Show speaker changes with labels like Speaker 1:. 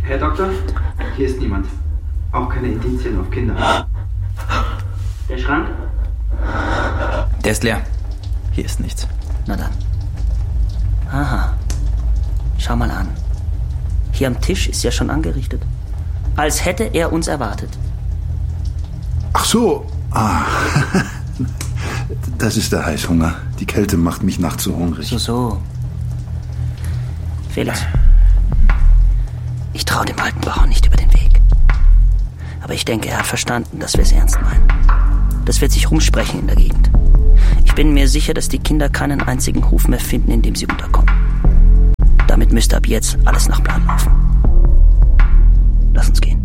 Speaker 1: Herr Doktor, hier ist niemand. Auch keine Indizien auf Kinder.
Speaker 2: Der Schrank?
Speaker 3: Der ist leer. Hier ist nichts.
Speaker 2: Na dann. Aha. Schau mal an. Hier am Tisch ist ja schon angerichtet. Als hätte er uns erwartet.
Speaker 4: Ach so. Das ist der Heißhunger. Die Kälte macht mich nachts so hungrig.
Speaker 2: So. Felix. Ich traue dem alten Bauern nicht über den Weg. Aber ich denke, er hat verstanden, dass wir es ernst meinen. Das wird sich rumsprechen in der Gegend. Ich bin mir sicher, dass die Kinder keinen einzigen Hof mehr finden, in dem sie unterkommen. Damit müsste ab jetzt alles nach Plan laufen. Lass uns gehen.